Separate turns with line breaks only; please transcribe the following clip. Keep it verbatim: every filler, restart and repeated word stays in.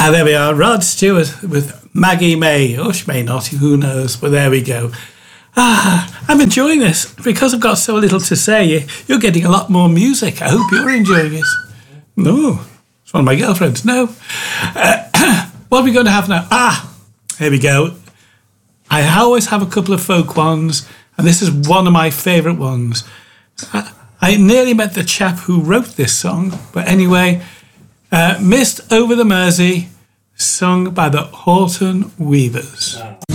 Ah, there we are, Rod Stewart with Maggie May, or she may not, who knows, but there we go. Ah, I'm enjoying this. Because I've got so little to say, you're getting a lot more music. I hope you're enjoying it. No, it's one of my girlfriends. No. Uh, what are we going to have now? Ah, here we go. I always have a couple of folk ones, and this is one of my favourite ones. I, I nearly met the chap who wrote this song, but anyway, uh, Mist Over the Mersey, sung by the Horton Weavers. Wow.